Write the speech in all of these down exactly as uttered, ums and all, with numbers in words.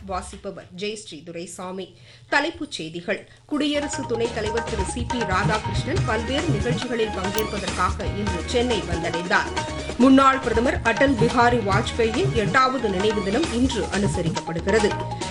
வாசிப்பவர் ஜெயஸ்ரீ துரைசாமி. தலைப்புச் செய்திகள். குடியரசு துணைத் தலைவர் திரு சி பி ராதாகிருஷ்ணன் பல்வேறு நிகழ்ச்சிகளில் பங்கேற்பதற்காக இன்று சென்னை வந்தடைந்தார். முன்னாள் பிரதமர் அடல் பிஹாரி வாஜ்பேயின் எட்டாவது நினைவு தினம் இன்று அனுசரிக்கப்படுகிறது.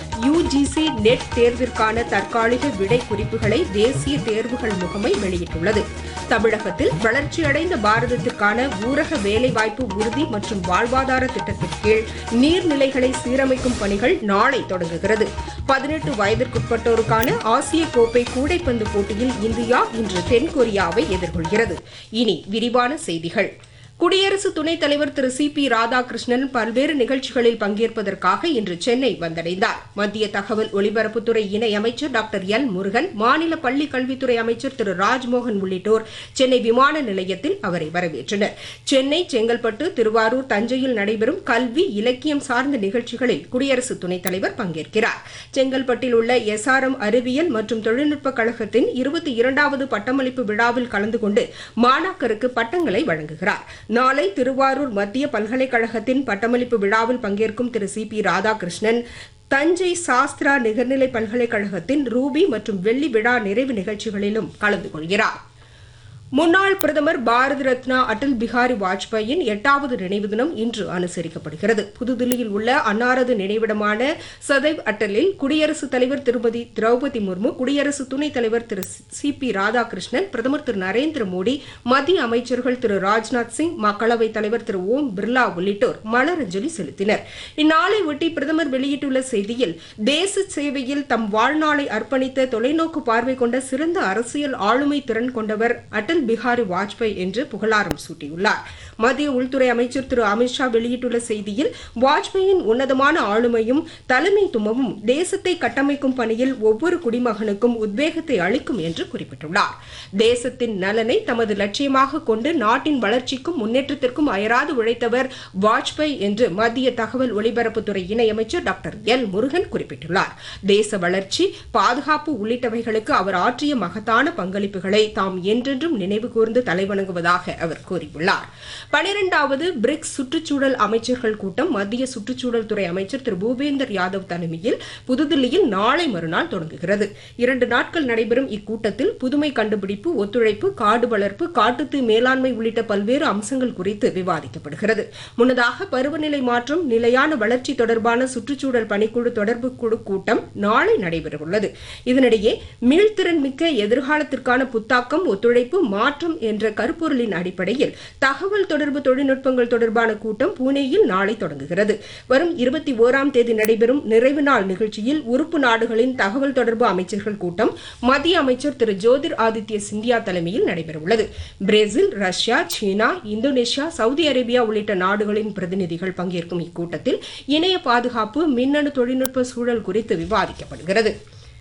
யுஜிசி நெட் தேர்விற்கான தற்காலிக விடை குறிப்புகளை தேசிய தேர்வுகள் முகமை வெளியிட்டுள்ளது. தமிழகத்தில் வளர்ச்சியடைந்த பாரதத்திற்கான ஊரக வேலைவாய்ப்பு உறுதி மற்றும் வாழ்வாதார திட்டத்தின் கீழ் நீர்நிலைகளை சீரமைக்கும் பணிகள் நாளை தொடங்குகிறது. பதினெட்டு வயதிற்குட்பட்டோருக்கான ஆசிய கோப்பை கூடைப்பந்து போட்டியில் இந்தியா இன்று தென்கொரியாவை எதிர்கொள்கிறது. இனி விரிவான செய்திகள். குடியரசு துணைத் தலைவர் திரு சி பி ராதாகிருஷ்ணன் பல்வேறு நிகழ்ச்சிகளில் பங்கேற்பதற்காக இன்று சென்னை வந்தடைந்தார். மத்திய தகவல் ஒலிபரப்புத்துறை இணையமைச்சர் டாக்டர் எல் முருகன், மாநில பள்ளிக் கல்வித்துறை அமைச்சர் திரு ராஜ்மோகன் உள்ளிட்டோர் சென்னை விமான நிலையத்தில் அவரை வரவேற்றனர். சென்னை, செங்கல்பட்டு, திருவாரூர், தஞ்சையில் நடைபெறும் கல்வி, இலக்கியம் சார்ந்த நிகழ்ச்சிகளில் குடியரசு துணைத் தலைவர் பங்கேற்கிறார். செங்கல்பட்டில் உள்ள எஸ் ஆர் எம் அறிவியல் மற்றும் தொழில்நுட்பக் கழகத்தின் இருபத்தி இரண்டாவது பட்டமளிப்பு விழாவில் கலந்து கொண்டு மாணாக்கருக்கு பட்டங்களை வழங்குகிறார். நாளை திருவாரூர் மத்திய பல்கலைக்கழகத்தின் பட்டமளிப்பு விழாவில் பங்கேற்கும் திரு சி பி ராதாகிருஷ்ணன் தஞ்சை சாஸ்திரா நிகர்நிலை பல்கலைக்கழகத்தின் ரூபி மற்றும் வெள்ளி விழா நிறைவு நிகழ்ச்சிகளிலும் கலந்து கொள்கிறார். முன்னாள் பிரதமர் பாரத ரத்னா அடல் பிஹாரி வாஜ்பேயின் எட்டாவது நினைவு தினம் இன்று அனுசரிக்கப்படுகிறது. புதுதில்லியில் உள்ள அன்னாரது நினைவிடமான சதைவ் அட்டலில் குடியரசுத் தலைவர் திருமதி திரௌபதி முர்மு, குடியரசு துணைத் தலைவர் திரு சி பி ராதாகிருஷ்ணன், பிரதமர் திரு நரேந்திர மோடி, மத்திய அமைச்சர்கள் திரு ராஜ்நாத் சிங், மக்களவைத் தலைவர் திரு ஓம் பிர்லா உள்ளிட்டோர் மலரஞ்சலி செலுத்தினர். இந்நாளை ஒட்டி பிரதமர் வெளியிட்டுள்ள செய்தியில், தேச சேவையில் தம் வாழ்நாளை அர்ப்பணித்த தொலைநோக்கு பார்வை கொண்ட சிறந்த அரசியல் ஆளுமை திறன் கொண்டவர் அடல் பிஹாரி வாஜ்பேயி என்று புகழாரம் சூட்டியுள்ளார். மத்திய உள்துறை அமைச்சர் திரு அமித்ஷா வெளியிட்டுள்ள செய்தியில், வாஜ்பேயின் உன்னதமான ஆளுமையும் தலைமைத்துவமும் தேசத்தை கட்டமைக்கும் பணியில் ஒவ்வொரு குடிமகனுக்கும் உத்வேகத்தை அளிக்கும் என்று குறிப்பிட்டுள்ளார். தேசத்தின் நலனை தமது லட்சியமாக கொண்டு நாட்டின் வளர்ச்சிக்கும் முன்னேற்றத்திற்கும் அயராது உழைத்தவர் வாஜ்பேயி என்று மத்திய தகவல் ஒலிபரப்புத்துறை இணையமைச்சர் டாக்டர் எல் முருகன் குறிப்பிட்டுள்ளார். தேச வளர்ச்சி, பாதுகாப்பு உள்ளிட்டவைகளுக்கு அவர் ஆற்றிய மகத்தான பங்களிப்புகளை தாம் என்றென்றும் நினைவு கூர்ந்து தலைவணங்குவதாக அவர் கூறியுள்ளார். பனிரெண்டாவது பிரிக்ஸ் சுற்றுச்சூழல் அமைச்சர்கள் கூட்டம் மத்திய சுற்றுச்சூழல் துறை அமைச்சர் திரு பூபேந்தர் யாதவ் தலைமையில் புதுதில்லியில் நாளை மறுநாள் தொடங்குகிறது. இரண்டு நாட்கள் நடைபெறும் இக்கூட்டத்தில் புதுமை கண்டுபிடிப்பு, ஒத்துழைப்பு, காடு வளர்ப்பு, காட்டுத்தீ மேலாண்மை உள்ளிட்ட பல்வேறு அம்சங்கள் குறித்து விவாதிக்கப்படுகிறது. முன்னதாக பருவநிலை மாற்றம், நிலையான வளர்ச்சி தொடர்பான சுற்றுச்சூழல் பணிக்குழு தொடர்பு குழு கூட்டம் நாளை நடைபெறவுள்ளது. இதனிடையே மீள்திறன் மிக்க எதிர்காலத்திற்கான புத்தாக்கம், ஒத்துழைப்பு, மாற்றம் என்ற கருப்பொருளின் அடிப்படையில் தகவல் தொடர்பு தொழில்நுட்பங்கள் தொடர்பான கூட்டம் புனேயில் நாளை தொடங்குகிறது. வரும் இருபத்தி ஓராம் தேதி நடைபெறும் நிறைவு நாள் நிகழ்ச்சியில் உறுப்பு நாடுகளின் தகவல் தொடர்பு அமைச்சர்கள் கூட்டம் மத்திய அமைச்சர் திரு ஜோதிர் ஆதித்ய சிந்தியா தலைமையில் நடைபெறவுள்ளது. பிரேசில், ரஷ்யா, சீனா, இந்தோனேஷியா, சவுதி அரேபியா உள்ளிட்ட நாடுகளின் பிரதிநிதிகள் பங்கேற்கும் இக்கூட்டத்தில் இணைய பாதுகாப்பு, மின்னணு தொழில்நுட்ப சூழல் குறித்து விவாதிக்கப்படுகிறது.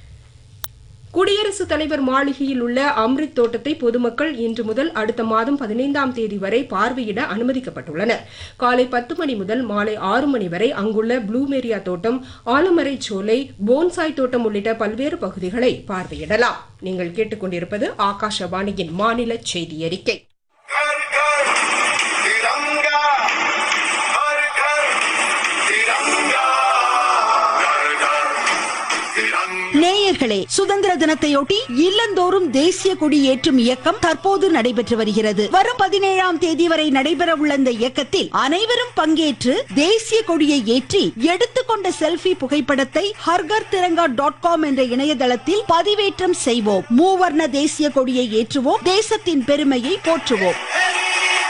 குடியரசுத் தலைவர் மாளிகையில் உள்ள அம்ரித் தோட்டத்தை பொதுமக்கள் இன்று முதல் அடுத்த மாதம் பதினைந்தாம் தேதி வரை பார்வையிட அனுமதிக்கப்பட்டுள்ளனர். காலை பத்து மணி முதல் மாலை ஆறு மணி வரை அங்குள்ள ப்ளூமேரியா தோட்டம், ஆலமரை சோலை, போன்சாய் தோட்டம் உள்ளிட்ட பல்வேறு பகுதிகளை பார்வையிடலாம். நீங்கள் கேட்டுக் கொண்டிருப்பது ஆகாஷவாணியின் மாநில செய்தி அறிக்கை. நேயர்களே, சுதந்திர தினத்தையொட்டி இல்லந்தோறும் தேசிய கொடி ஏற்றும் இயக்கம் தற்போது நடைபெற்று வருகிறது. வரும் பதினேழாம் தேதி வரை நடைபெற உள்ள இந்த இயக்கத்தில் அனைவரும் பங்கேற்று தேசிய கொடியை ஏற்றி எடுத்துக்கொண்ட செல்ஃபி புகைப்படத்தை ஹர்கர் திரங்கா டாட் காம் என்ற இணையதளத்தில் பதிவேற்றம் செய்வோம். மூவர்ண தேசிய கொடியை ஏற்றுவோம், தேசத்தின் பெருமையை போற்றுவோம்.